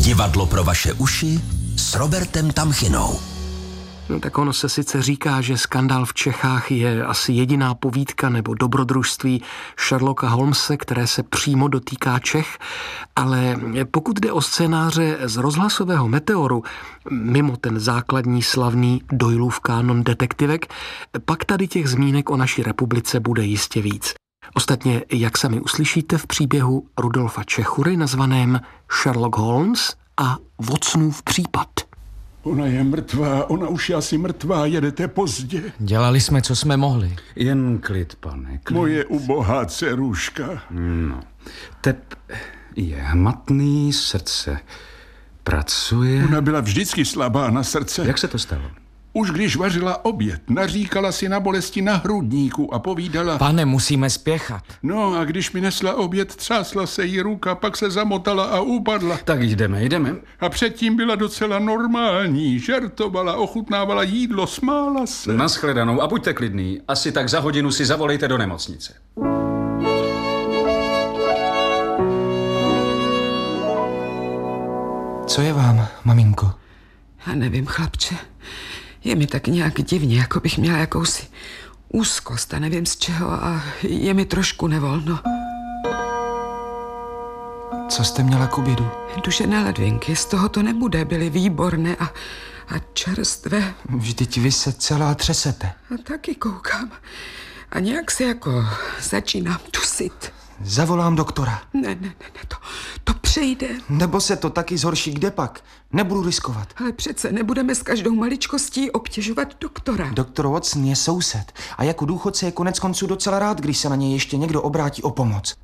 Divadlo pro vaše uši s Robertem Tamchinou. No tak ono se sice říká, že Skandál v Čechách je asi jediná povídka nebo dobrodružství Sherlocka Holmese, které se přímo dotýká Čech, ale pokud jde o scénáře z rozhlasového Meteoru, mimo ten základní slavný Doylův kánon detektivek, pak tady těch zmínek o naší republice bude jistě víc. Ostatně, jak sami uslyšíte v příběhu Rudolfa Čechury nazvaném Sherlock Holmes a Watsonův případ. Ona je mrtvá, ona už je asi mrtvá, jedete pozdě. Dělali jsme, co jsme mohli. Jen klid, pane, klid. Moje ubohá dceruška. No, Tep je hmatný, srdce pracuje. Ona byla vždycky slabá na srdce. Jak se to stalo? Už když vařila oběd, naříkala si na bolesti na hrudníku a povídala... Pane, musíme spěchat. No a když mi nesla oběd, třásla se jí ruka, pak se zamotala a upadla. Tak jdeme. A předtím byla docela normální, žertovala, ochutnávala jídlo, smála se. Naschledanou a buďte klidný. Asi tak za hodinu si zavolejte do nemocnice. Co je vám, maminko? Já nevím, chlapče. Je mi tak nějak divně, jako bych měla jakousi úzkost a nevím z čeho a je mi trošku nevolno. Co jste měla k obědu? Dušené ledvinky, z toho to nebude, byly výborné a čerstvé. Vždyť vy se celá třesete. A taky koukám. A nějak se jako začínám dusit. Zavolám doktora. Ne, to přejde. Nebo se to taky zhorší, kde pak? Nebudu riskovat. Ale přece nebudeme s každou maličkostí obtěžovat doktora. Doktor Watson je soused a jako důchodce je konec konců docela rád, když se na něj ještě někdo obrátí o pomoc.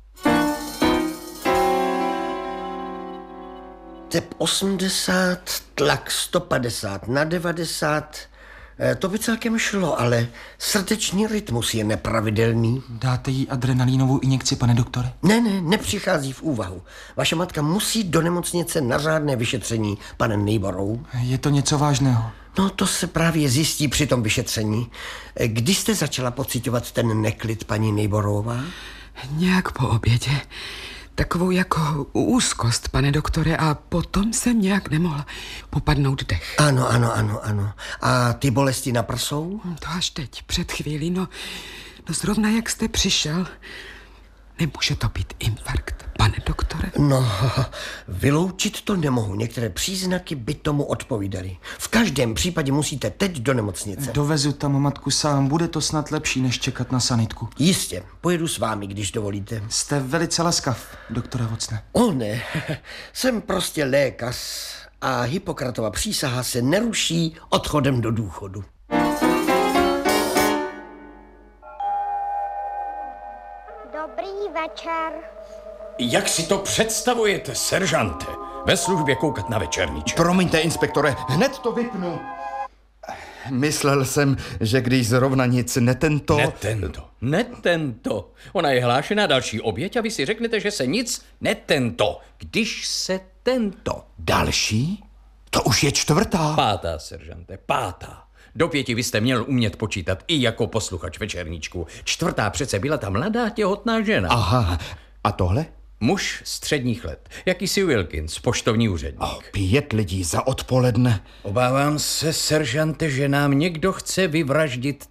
Tep 80, tlak 150 na 90. To by celkem šlo, ale srdeční rytmus je nepravidelný. Dáte jí adrenalínovou injekci, pane doktore? Ne, nepřichází v úvahu. Vaše matka musí do nemocnice na řádné vyšetření, pane Neighborou. Je to něco vážného? No, to se právě zjistí při tom vyšetření. Kdy jste začala pociťovat ten neklid, paní Neighborová? Nějak po obědě. Takovou jako úzkost, pane doktore, a potom jsem nějak nemohla popadnout dech. Ano. A ty bolesti na prsou? To až teď, před chvílí, no zrovna jak jste přišel. Nemůže to být infarkt, pane doktore? No, vyloučit to nemohu. Některé příznaky by tomu odpovídaly. V každém případě musíte teď do nemocnice. Dovezu tam matku sám, bude to snad lepší, než čekat na sanitku. Jistě, pojedu s vámi, když dovolíte. Jste velice laskav, doktore Watsone. Ne, jsem prostě lékař a Hippokratova přísaha se neruší odchodem do důchodu. Dobrý večer. Jak si to představujete, seržante? Ve službě koukat na večerníček? Promiňte, inspektore, hned to vypnu. Myslel jsem, že když zrovna nic netento... Netento. Ona je hlášená další oběť a vy si řeknete, že se nic netento. Když se tento. Další? To už je čtvrtá. Pátá, seržante, pátá. Do 5 vy jste měl umět počítat i jako posluchač večerníčku. Čtvrtá přece byla ta mladá těhotná žena. Aha, a tohle? Muž středních let, jakýsi Wilkins, poštovní úředník. 5 lidí za odpoledne. Obávám se, seržante, že nám někdo chce vyvraždit